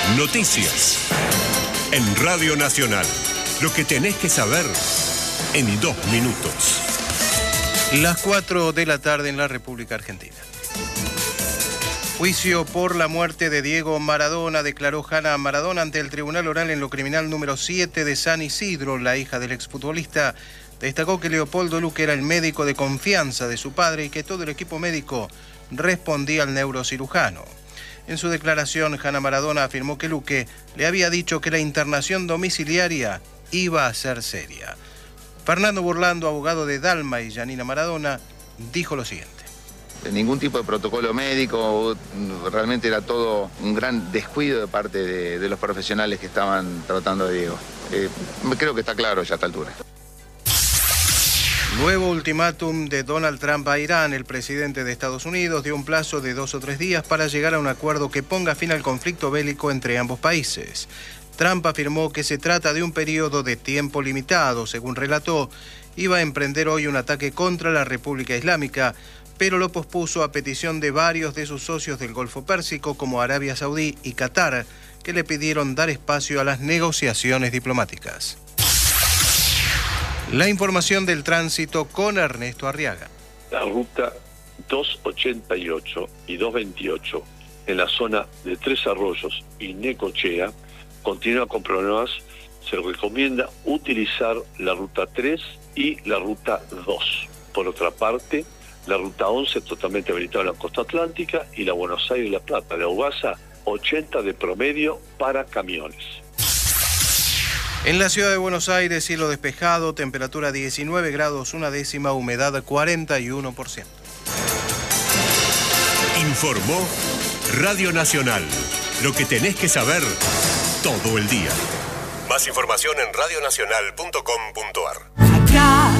Noticias. En Radio Nacional. Lo que tenés que saber en 2 minutos. Las 4 de la tarde en la República Argentina. Juicio por la muerte de Diego Maradona, declaró Hanna Maradona ante el Tribunal Oral en lo Criminal número 7 de San Isidro. La hija del exfutbolista destacó que Leopoldo Luque era el médico de confianza de su padre y que todo el equipo médico respondía al neurocirujano. En su declaración, Hanna Maradona afirmó que Luque le había dicho que la internación domiciliaria iba a ser seria. Fernando Burlando, abogado de Dalma y Janina Maradona, dijo lo siguiente. Ningún tipo de protocolo médico, realmente era todo un gran descuido de parte de los profesionales que estaban tratando a Diego. Creo que está claro ya a esta altura. Nuevo ultimátum de Donald Trump a Irán. El presidente de Estados Unidos dio un plazo de 2 o 3 días para llegar a un acuerdo que ponga fin al conflicto bélico entre ambos países. Trump afirmó que se trata de un periodo de tiempo limitado. Según relató, iba a emprender hoy un ataque contra la República Islámica, pero lo pospuso a petición de varios de sus socios del Golfo Pérsico, como Arabia Saudí y Qatar, que le pidieron dar espacio a las negociaciones diplomáticas. La información del tránsito con Ernesto Arriaga. La ruta 288 y 228 en la zona de Tres Arroyos y Necochea continúa con problemas. Se recomienda utilizar la ruta 3 y la ruta 2. Por otra parte, la ruta 11 totalmente habilitada en la costa atlántica y la Buenos Aires-La Plata, la UGASA, 80 de promedio para camiones. En la ciudad de Buenos Aires, cielo despejado, temperatura 19 grados, 1/10, humedad 41%. Informó Radio Nacional. Lo que tenés que saber todo el día. Más información en radionacional.com.ar.